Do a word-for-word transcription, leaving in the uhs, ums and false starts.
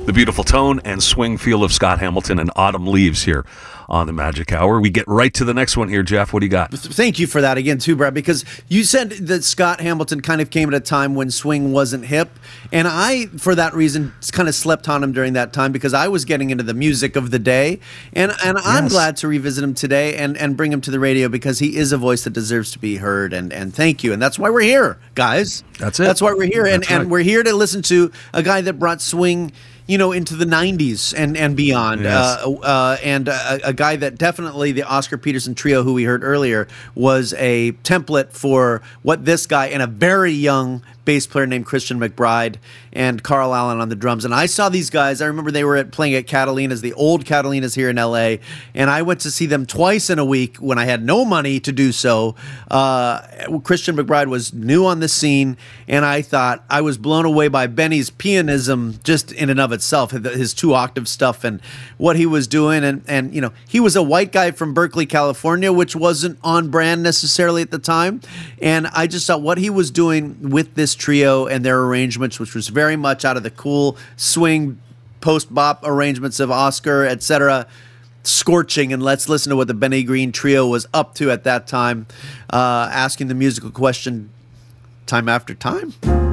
The beautiful tone and swing feel of Scott Hamilton and Autumn Leaves here on the Magic Hour. We get right to the next one here, Jeff. What do you got? Thank you for that again, too, Brad, because you said that Scott Hamilton kind of came at a time when swing wasn't hip, and I, for that reason, kind of slept on him during that time because I was getting into the music of the day, and, and I'm Yes. glad to revisit him today and, and bring him to the radio because he is a voice that deserves to be heard, and, and thank you, and that's why we're here, guys. That's it. That's why we're here, and, That's right. and we're here to listen to a guy that brought swing, you know, into the nineties and, and beyond. Yes. Uh, uh, and uh, a guy that definitely, the Oscar Peterson trio, who we heard earlier, was a template for what this guy and a very young bass player named Christian McBride and Carl Allen on the drums. And I saw these guys. I remember they were at, playing at Catalina's, the old Catalina's here in L A. And I went to see them twice in a week when I had no money to do so. Uh, Christian McBride was new on the scene, and I thought I was blown away by Benny's pianism just in and of itself, his two octave stuff and what he was doing. And, and you know, he was a white guy from Berkeley, California, which wasn't on brand necessarily at the time. And I just thought what he was doing with this trio and their arrangements, which was very much out of the cool swing post-bop arrangements of Oscar, et cetera, scorching. And let's listen to what the Benny Green trio was up to at that time, uh, asking the musical question time after time.